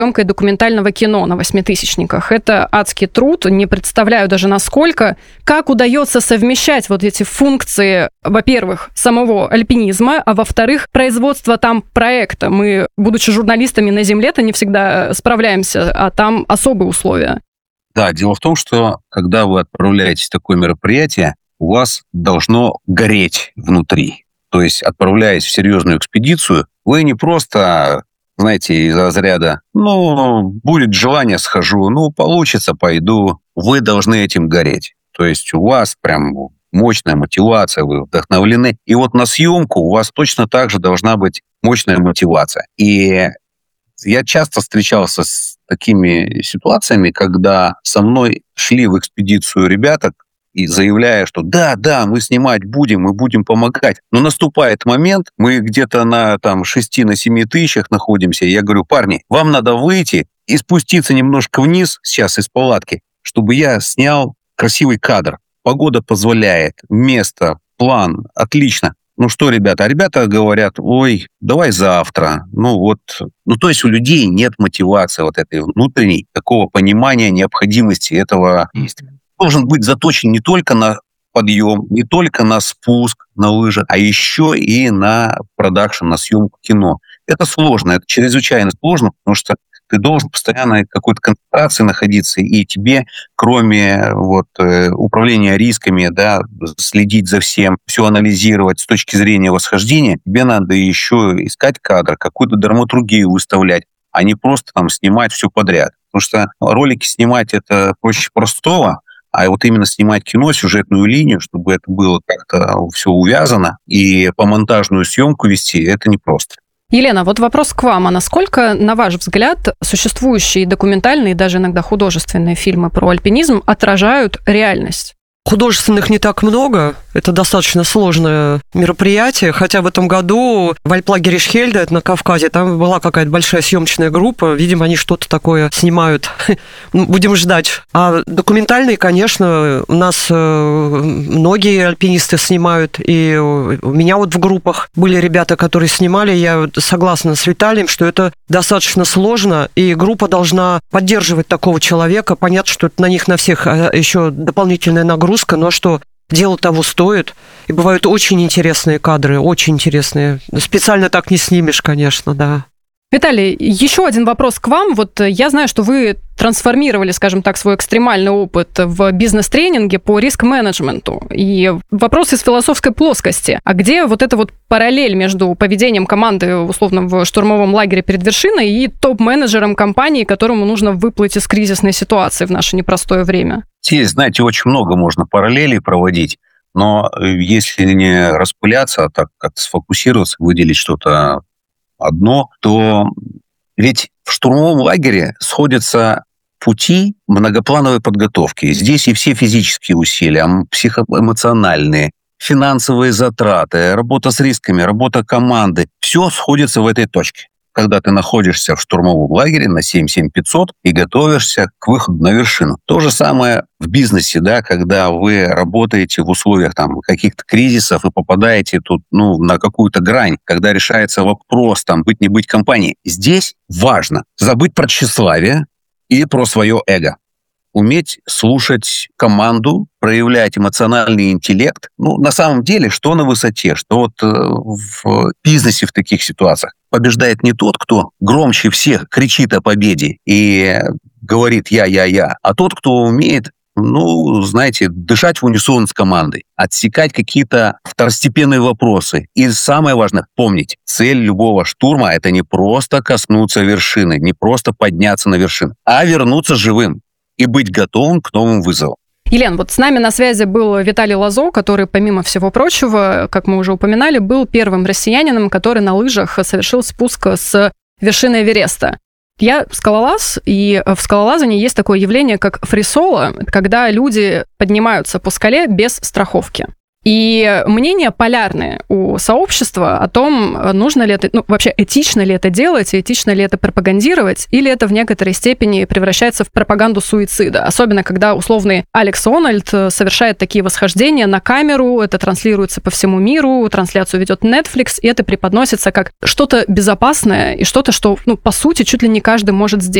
съемкой документального кино на 8-тысячниках. Это адский труд, не представляю даже насколько. Как удается совмещать вот эти функции, во-первых, самого альпинизма, а во-вторых, производства там проекта. Мы, будучи журналистами на земле-то, не всегда справляемся, а там особые условия. Да, дело в том, что когда вы отправляетесь в такое мероприятие, у вас должно гореть внутри. То есть, отправляясь в серьезную экспедицию, вы не просто, знаете, из разряда, будет желание, схожу, получится, пойду. Вы должны этим гореть. То есть, у вас прям мощная мотивация, вы вдохновлены. И вот на съемку у вас точно так же должна быть мощная мотивация. И я часто встречался с такими ситуациями, когда со мной шли в экспедицию ребята, и заявляя, что да, мы снимать будем, мы будем помогать. Но наступает момент, мы где-то на 6-7 тысячах находимся, и я говорю: парни, вам надо выйти и спуститься немножко вниз сейчас из палатки, чтобы я снял красивый кадр. Погода позволяет, место, план, отлично. Что, ребята? Ребята говорят: ой, давай завтра. То есть у людей нет мотивации вот этой внутренней, такого понимания необходимости этого действия. Должен быть заточен не только на подъем, не только на спуск на лыжах, а еще и на продакшн, на съемку кино. Это сложно, это чрезвычайно сложно, потому что ты должен постоянно в какой-то концентрации находиться, и тебе, кроме управления рисками, следить за всем, все анализировать с точки зрения восхождения, тебе надо еще искать кадр, какую-то драматургию выставлять, а не просто снимать все подряд. Потому что ролики снимать — это проще простого, а вот именно снимать кино, сюжетную линию, чтобы это было как-то все увязано, и по монтажную съемку вести — это непросто. Елена, вот вопрос к вам. А насколько, на ваш взгляд, существующие документальные и даже иногда художественные фильмы про альпинизм отражают реальность? Художественных не так много. Это достаточно сложное мероприятие. Хотя в этом году в альплагере Шхельда, это на Кавказе, там была какая-то большая съемочная группа. Видимо, они что-то такое снимают. Будем ждать. А документальные, конечно, у нас многие альпинисты снимают. И у меня в группах были ребята, которые снимали. Я согласна с Виталием, что это достаточно сложно. И группа должна поддерживать такого человека. Понятно, что это на них на всех еще дополнительная нагрузка. Но что дело того стоит. И бывают очень интересные кадры, очень интересные. Специально так не снимешь, конечно, да. Виталий, еще один вопрос к вам. Вот я знаю, что вы трансформировали, скажем так, свой экстремальный опыт в бизнес-тренинге по риск-менеджменту. И вопрос из философской плоскости. А где вот эта параллель между поведением команды, условно, в штурмовом лагере перед вершиной и топ-менеджером компании, которому нужно выплыть из кризисной ситуации в наше непростое время? Здесь, знаете, очень много можно параллелей проводить, но если не распыляться, а так как-то сфокусироваться, выделить что-то одно, то ведь в штурмовом лагере сходятся пути многоплановой подготовки. Здесь и все физические усилия, психоэмоциональные, финансовые затраты, работа с рисками, работа команды. Все сходится в этой точке. Когда ты находишься в штурмовом лагере на 7-7500 и готовишься к выходу на вершину. То же самое в бизнесе, когда вы работаете в условиях каких-то кризисов и попадаете тут на какую-то грань, когда решается вопрос быть не быть компанией. Здесь важно забыть про тщеславие и про свое эго. Уметь слушать команду, проявлять эмоциональный интеллект. На самом деле, что на высоте, что в бизнесе в таких ситуациях побеждает не тот, кто громче всех кричит о победе и говорит «я», а тот, кто умеет, дышать в унисон с командой, отсекать какие-то второстепенные вопросы. И самое важное — помнить, цель любого штурма — это не просто коснуться вершины, не просто подняться на вершину, а вернуться живым и быть готовым к новым вызовам. Елена, с нами на связи был Виталий Лозо, который, помимо всего прочего, как мы уже упоминали, был первым россиянином, который на лыжах совершил спуск с вершины Эвереста. Я скалолаз, и в скалолазании есть такое явление, как фрисоло, когда люди поднимаются по скале без страховки. И мнения полярные у сообщества о том, нужно ли это, вообще этично ли это делать, этично ли это пропагандировать, или это в некоторой степени превращается в пропаганду суицида. Особенно, когда условный Алекс Ональд совершает такие восхождения на камеру, это транслируется по всему миру, трансляцию ведет Netflix, и это преподносится как что-то безопасное и что-то, что, по сути, чуть ли не каждый может сделать.